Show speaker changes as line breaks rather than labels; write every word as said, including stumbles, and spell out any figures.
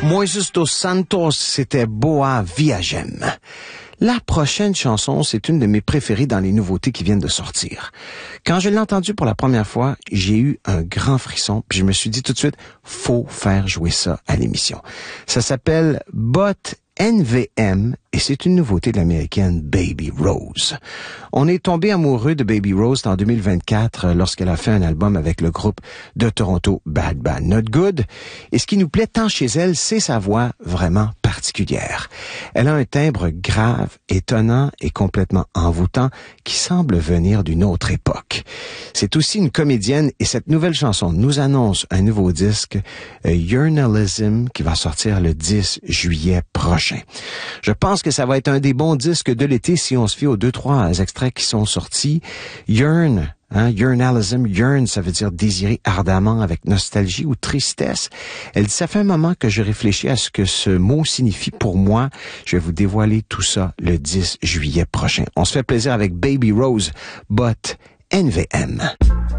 Moises dos Santos, c'était Boa Viagem. La prochaine chanson, c'est une de mes préférées dans les nouveautés qui viennent de sortir. Quand je l'ai entendue pour la première fois, j'ai eu un grand frisson, puis je me suis dit tout de suite, faut faire jouer ça à l'émission. Ça s'appelle But N V M et c'est une nouveauté de l'américaine Baby Rose. On est tombé amoureux de Baby Rose en deux mille vingt-quatre lorsqu'elle a fait un album avec le groupe de Toronto Bad Bad Not Good. Et ce qui nous plaît tant chez elle, c'est sa voix vraiment particulière. Elle a un timbre grave, étonnant et complètement envoûtant qui semble venir d'une autre époque. C'est aussi une comédienne et cette nouvelle chanson nous annonce un nouveau disque, Yearnalism, qui va sortir le dix juillet prochain. Je pense que ça va être un des bons disques de l'été si on se fie aux deux, trois extraits qui sont sortis. Yearn, hein, Yearnalism, yearn, ça veut dire désirer ardemment avec nostalgie ou tristesse. Elle dit, ça fait un moment que je réfléchis à ce que ce mot signifie pour moi. Je vais vous dévoiler tout ça le dix juillet prochain. On se fait plaisir avec Baby Rose, but N V M.